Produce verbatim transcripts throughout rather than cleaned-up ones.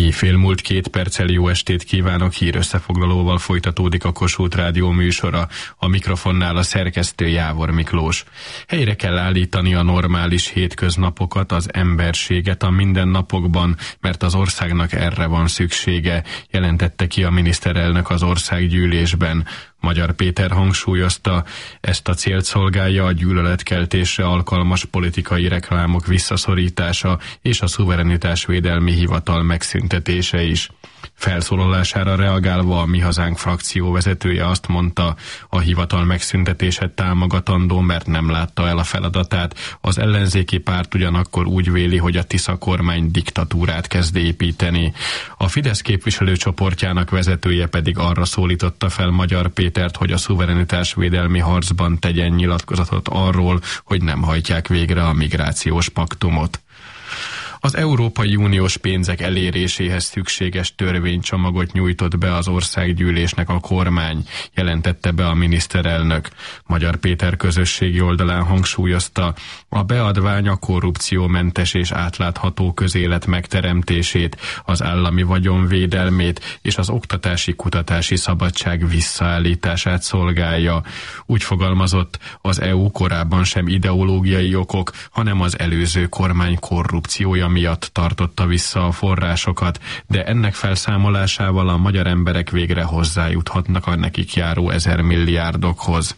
Éjfél múlt két perccel jó estét kívánok, hírösszefoglalóval folytatódik a Kossuth Rádió műsora. A mikrofonnál a szerkesztő Jávor Miklós. Helyre kell állítani a normális hétköznapokat, az emberséget a mindennapokban, mert az országnak erre van szüksége, jelentette ki a miniszterelnök az országgyűlésben. Magyar Péter hangsúlyozta, ezt a célt szolgálja a gyűlöletkeltésre alkalmas politikai reklámok visszaszorítása és a szuverenitásvédelmi hivatal megszüntetése is. Felszólalására reagálva a Mi Hazánk frakció vezetője azt mondta, a hivatal megszüntetése támogatandó, mert nem látta el a feladatát. Az ellenzéki párt ugyanakkor úgy véli, hogy a Tisza kormány diktatúrát kezd építeni. A Fidesz képviselőcsoportjának vezetője pedig arra szólította fel Magyar Pétert, hogy a szuverenitásvédelmi harcban tegyen nyilatkozatot arról, hogy nem hajtják végre a migrációs paktumot. Az Európai Uniós pénzek eléréséhez szükséges törvénycsomagot nyújtott be az országgyűlésnek a kormány, jelentette be a miniszterelnök. Magyar Péter közösségi oldalán hangsúlyozta, a beadvány a korrupciómentes és átlátható közélet megteremtését, az állami vagyon védelmét és az oktatási kutatási szabadság visszaállítását szolgálja. Úgy fogalmazott, az é u korábban sem ideológiai okok, hanem az előző kormány korrupciója miatt tartotta vissza a forrásokat, de ennek felszámolásával a magyar emberek végre hozzájuthatnak a nekik járó ezer milliárdokhoz.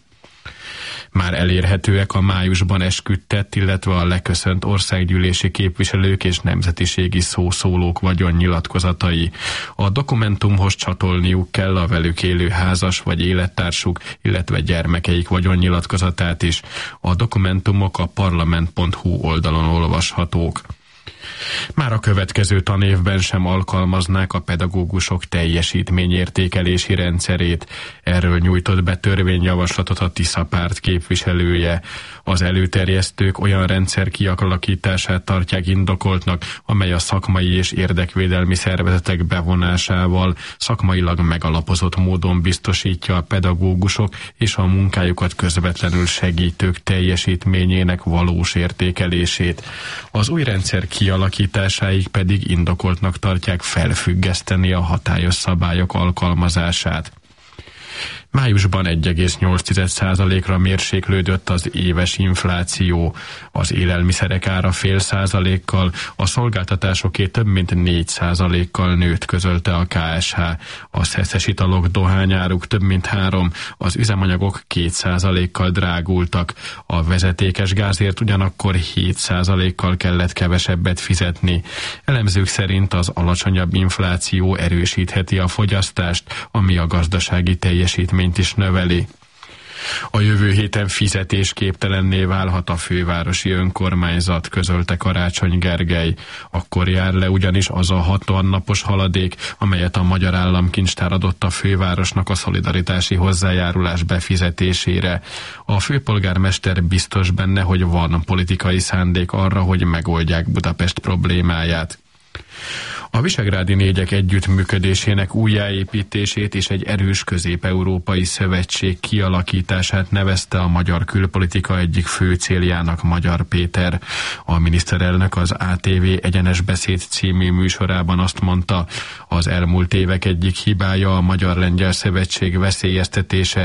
Már elérhetőek a májusban esküdtett, illetve a leköszönt országgyűlési képviselők és nemzetiségi szószólók vagyonnyilatkozatai. A dokumentumhoz csatolniuk kell a velük élő házas vagy élettársuk, illetve gyermekeik vagyonnyilatkozatát is. A dokumentumok a parlament pont hu oldalon olvashatók. Már a következő tanévben sem alkalmaznák a pedagógusok teljesítményértékelési rendszerét. Erről nyújtott be törvényjavaslatot a Tisza párt képviselője. Az előterjesztők olyan rendszer kialakítását tartják indokoltnak, amely a szakmai és érdekvédelmi szervezetek bevonásával szakmailag megalapozott módon biztosítja a pedagógusok és a munkájukat közvetlenül segítők teljesítményének valós értékelését. Az új rendszer kialakításáig pedig indokoltnak tartják felfüggeszteni a hatályos szabályok alkalmazását. Májusban egy egész nyolc százalékra mérséklődött az éves infláció, az élelmiszerek ára fél százalékkal, a szolgáltatásoké több mint négy százalékkal nőtt, közölte a ká es há. A szeszes italok, dohányáruk több mint három, az üzemanyagok két százalékkal drágultak, a vezetékes gázért ugyanakkor hét százalékkal kellett kevesebbet fizetni. Elemzők szerint az alacsonyabb infláció erősítheti a fogyasztást, ami a gazdasági teljesítményt is növeli. A jövő héten fizetésképtelenné válhat a fővárosi önkormányzat, közölte Karácsony Gergely. Akkor jár le ugyanis az a hatvan napos haladék, amelyet a Magyar Államkincstár adott a fővárosnak a szolidaritási hozzájárulás befizetésére. A főpolgármester biztos benne, hogy van politikai szándék arra, hogy megoldják Budapest problémáját. A Visegrádi négyek együttműködésének újjáépítését és egy erős közép-európai szövetség kialakítását nevezte a magyar külpolitika egyik fő céljának Magyar Péter. A miniszterelnök az á té vé Egyenes Beszéd című műsorában azt mondta, az elmúlt évek egyik hibája a Magyar-Lengyel Szövetség veszélyeztetése,